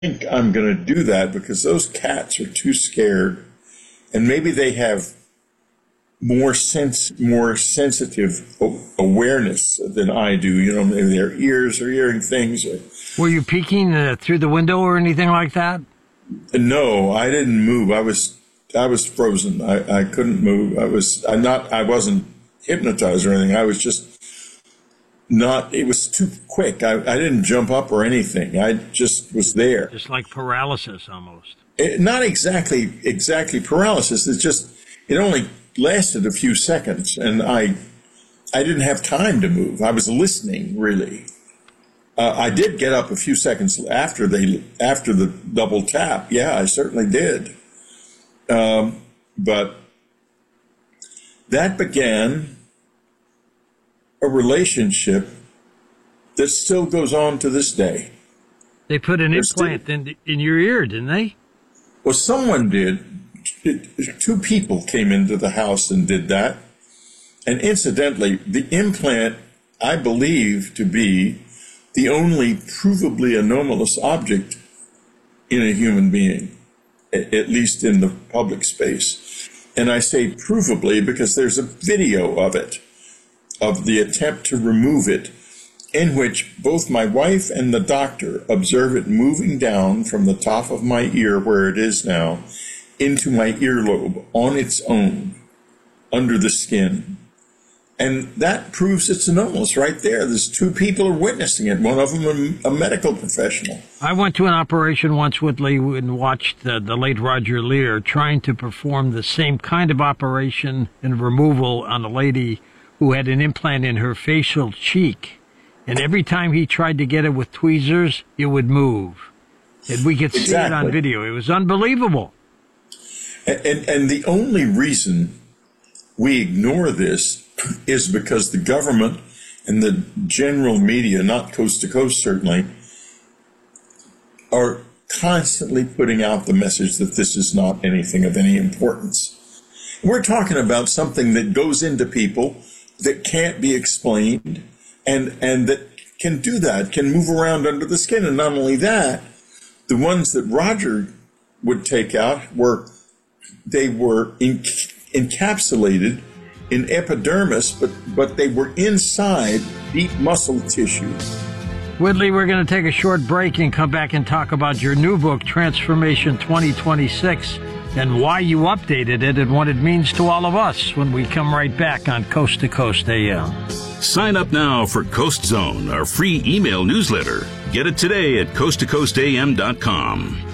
think I'm going to do that because those cats are too scared, and maybe they have more sensitive awareness than I do. You know, maybe their ears are hearing things. Were you peeking through the window or anything like that? No, I didn't move. I was frozen. I couldn't move. I wasn't hypnotized or anything. I was just not. It was too quick. I didn't jump up or anything. I just was there. Just like paralysis, almost. Not exactly paralysis. It only lasted a few seconds, and I didn't have time to move. I was listening, really. I did get up a few seconds after the double tap. Yeah, I certainly did. But that began a relationship that still goes on to this day. They put an implant in your ear, didn't they? Well, someone did. Two people came into the house and did that. And incidentally, the implant, I believe to be the only provably anomalous object in a human being, at least in the public space. And I say provably because there's a video of it, of the attempt to remove it, in which both my wife and the doctor observe it moving down from the top of my ear, where it is now, into my earlobe on its own, under the skin. And that proves it's anomalous right there. There's two people are witnessing it, one of them a medical professional. I went to an operation once with Lee and watched the late Roger Lear trying to perform the same kind of operation and removal on a lady who had an implant in her facial cheek. And every time he tried to get it with tweezers, it would move. And we could see it on video. It was unbelievable. And the only reason we ignore this is because the government and the general media, not coast to coast certainly, are constantly putting out the message that this is not anything of any importance. We're talking about something that goes into people that can't be explained and that can do that, can move around under the skin. And not only that, the ones that Roger would take out were encapsulated in epidermis, but they were inside deep muscle tissue. Whitley, we're going to take a short break and come back and talk about your new book, Transformation 2026, and why you updated it and what it means to all of us when we come right back on Coast to Coast AM. Sign up now for Coast Zone, our free email newsletter. Get it today at coasttocoastam.com.